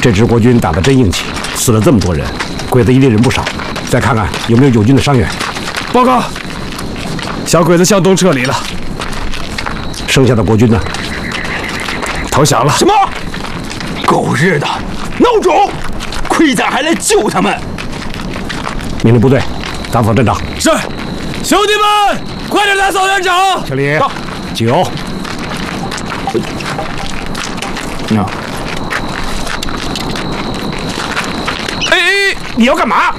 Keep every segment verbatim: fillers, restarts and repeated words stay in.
这支国军打得真硬气，死了这么多人，鬼子一定人不少。再看看有没有友军的伤员。 报告，小鬼子向东撤离了。 剩下的国军呢？ 投降了。 什么？狗日的，孬种！亏咱还来救他们！ 命令部队打扫阵场。 是，兄弟们，快点打扫阵场！ 小李，酒。 嗯。 哎哎，你要干嘛？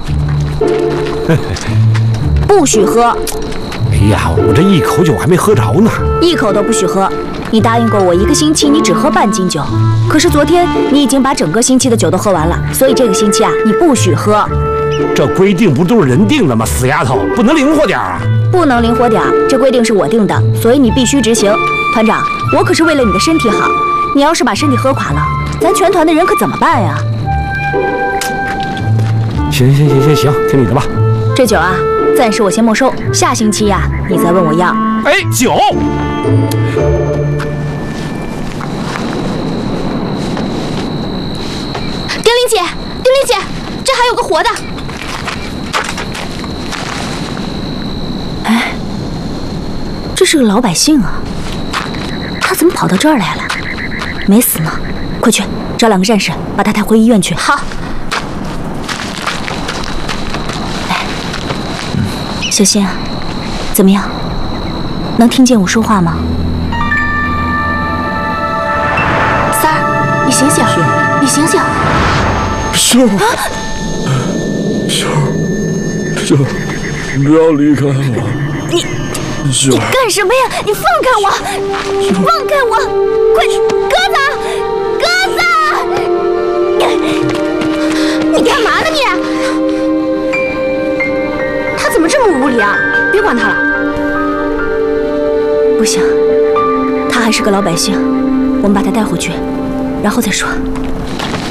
不许喝！ 哎呀，我这一口酒还没喝着呢。 一口都不许喝！你答应过我一个星期你只喝半斤酒，可是昨天你已经把整个星期的酒都喝完了，所以这个星期啊，你不许喝。 这规定不都是人定的吗？死丫头，不能灵活点啊！ 不能灵活点，这规定是我定的，所以你必须执行。团长，我可是为了你的身体好，你要是把身体喝垮了，咱全团的人可怎么办呀？ 行行行行行，听你的吧。 这酒啊，暂时我先没收，下星期呀、啊，你再问我要。 哎，酒。 丁玲姐，丁玲姐，这还有个活的。 哎，这是个老百姓啊，他怎么跑到这儿来了？没死呢，快去找两个战士，把他抬回医院去。 好。 来，小新啊，怎么样？能听见我说话吗？ 三儿，你醒醒，你醒醒。 秀，秀，秀，不要离开我！ 你， 秀， 你干什么呀？你放开我！你放开我！快，鸽子，鸽子！ 你干嘛呢你？他怎么这么无理啊？别管他了。 不行，他还是个老百姓，我们把他带回去，然后再说。